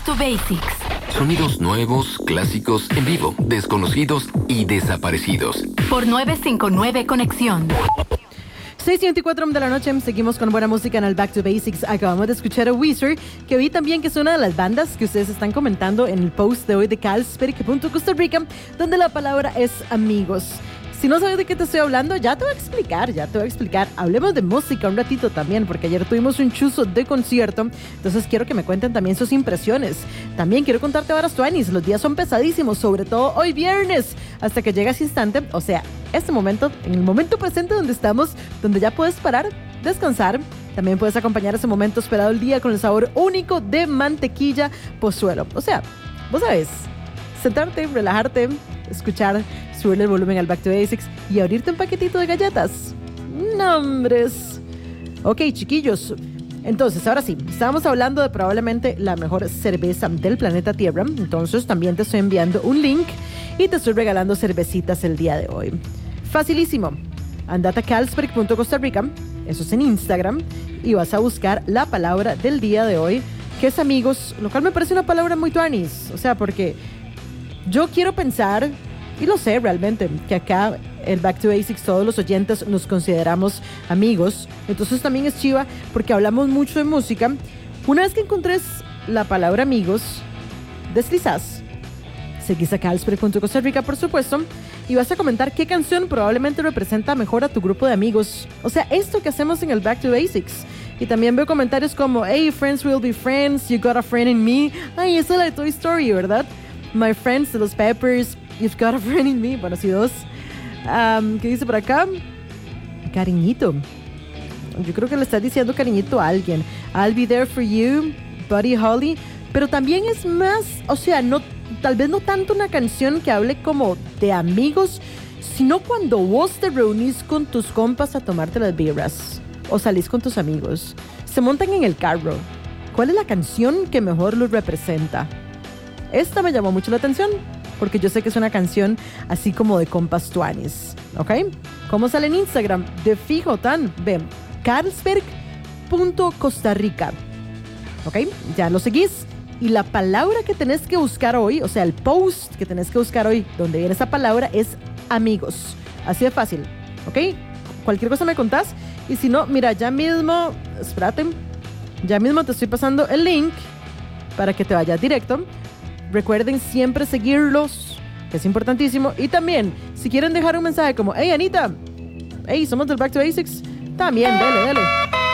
to Basics. Sonidos nuevos, clásicos, en vivo, desconocidos y desaparecidos. Por 959 Conexión. 6:24 de la noche, seguimos con buena música en el Back to Basics. Acabamos de escuchar a Weezer, que vi también que es una de las bandas que ustedes están comentando en el post de hoy de Carlsberg.Costa Rica, donde la palabra es amigos. Si no sabes de qué te estoy hablando, ya te voy a explicar. Hablemos de música un ratito también, porque ayer tuvimos un chuzo de concierto, entonces quiero que me cuenten también sus impresiones. También quiero contarte varas tuanis, los días son pesadísimos, sobre todo hoy viernes, hasta que llega ese instante, o sea, este momento, en el momento presente donde estamos, donde ya puedes parar, descansar. También puedes acompañar ese momento esperado el día con el sabor único de mantequilla Pozuelo. O sea, vos sabés, sentarte, relajarte, escuchar, subirle el volumen al Back to Basics y abrirte un paquetito de galletas. ¡Nombres! Ok, chiquillos. Entonces, ahora sí, estábamos hablando de probablemente la mejor cerveza del planeta Tierra. Entonces, también te estoy enviando un link y te estoy regalando cervecitas el día de hoy. Facilísimo. Andate a Carlsberg.Costa Rica, eso es en Instagram, y vas a buscar la palabra del día de hoy, que es amigos, lo cual me parece una palabra muy tuanis. O sea, porque yo quiero pensar, y lo sé realmente, que acá el Back to Basics, todos los oyentes nos consideramos amigos. Entonces también es chiva porque hablamos mucho de música. Una vez que encontres la palabra amigos, deslizás, seguís a Carlsberg.Costa Rica, por supuesto, y vas a comentar qué canción probablemente representa mejor a tu grupo de amigos. O sea, esto que hacemos en el Back to Basics. Y también veo comentarios como, hey, friends will be friends, you got a friend in me. Ay, esa es la de Toy Story, ¿verdad? My friends de los Peppers, you've got a friend in me. Bueno, sí, dos. ¿Qué dice por acá? Cariñito. Yo creo que le estás diciendo cariñito a alguien. I'll be there for you, Buddy Holly. Pero también es más, o sea, no, tal vez no tanto una canción que hable como de amigos, sino cuando vos te reunís con tus compas a tomarte las birras o salís con tus amigos, se montan en el carro. ¿Cuál es la canción que mejor los representa? Esta me llamó mucho la atención porque yo sé que es una canción así como de compas tuanis, ¿ok? ¿Cómo sale en Instagram? De fijo, tan, ve, Carlsberg.Costa Rica, ¿ok? Ya lo seguís. Y la palabra que tenés que buscar hoy, o sea, el post que tenés que buscar hoy, donde viene esa palabra, es amigos. Así de fácil, ¿ok? Cualquier cosa me contás. Y si no, mira, ya mismo, espérate, ya mismo te estoy pasando el link para que te vayas directo. Recuerden siempre seguirlos, que es importantísimo. Y también, si quieren dejar un mensaje como, hey, Anita, hey, somos del Back to Basics, también, dale.